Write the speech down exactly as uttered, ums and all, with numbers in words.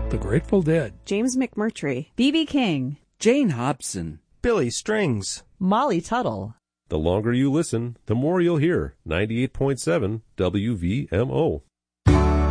The Grateful Dead, James McMurtry, B B King, Jane Hobson, Billy Strings, Molly Tuttle. The longer you listen, the more you'll hear. ninety-eight point seven W V M O.